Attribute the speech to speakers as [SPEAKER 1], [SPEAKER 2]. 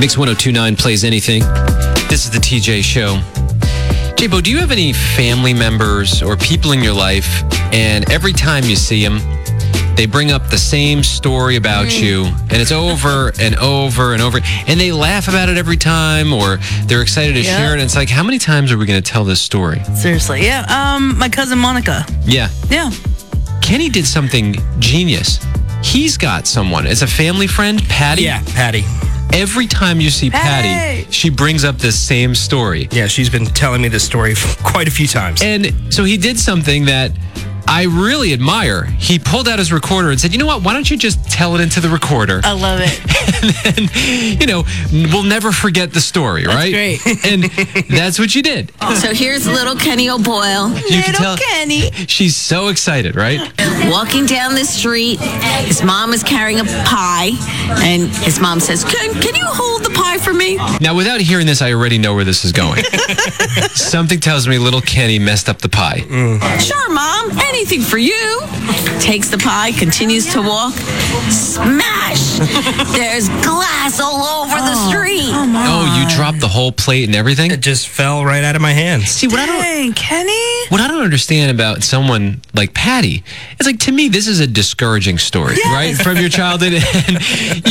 [SPEAKER 1] Mix 102.9 plays anything. This is the TJ Show. J-Bo, do you have any family members or people in your life, and every time you see them, they bring up the same story about you, and it's over and over and over, and they laugh about it every time, or they're excited to share it, and it's like, how many times are we going to tell this story?
[SPEAKER 2] Seriously, yeah. My cousin Monica.
[SPEAKER 1] Yeah.
[SPEAKER 2] Yeah.
[SPEAKER 1] Kenny did something genius. He's got someone. It's a family friend, Patty.
[SPEAKER 3] Yeah, Patty.
[SPEAKER 1] Every time you see Patty, she brings up this same story.
[SPEAKER 3] Yeah, she's been telling me this story quite a few times.
[SPEAKER 1] And so he did something that I really admire. He pulled out his recorder and said, you know what, why don't you just tell it into the recorder?
[SPEAKER 2] I love it.
[SPEAKER 1] And then, we'll never forget the story, right?
[SPEAKER 2] That's great.
[SPEAKER 1] And that's what you did.
[SPEAKER 4] So here's little Kenny O'Boyle.
[SPEAKER 1] You can tell
[SPEAKER 2] Kenny.
[SPEAKER 1] she's so excited, right?
[SPEAKER 4] Walking down the street, his mom is carrying a pie, and his mom says, can you hold the pie for me?
[SPEAKER 1] Now, without hearing this, I already know where this is going. Something tells me little Kenny messed up the pie.
[SPEAKER 4] Sure, Mom, anything for you. Takes the pie, continues to walk. Smash! There's glass all over the street.
[SPEAKER 1] Oh, you dropped the whole plate and everything?
[SPEAKER 3] It just fell right out of my hands.
[SPEAKER 1] See, what I don't understand about someone like Patty, it's like, to me, this is a discouraging story, right? From your childhood. And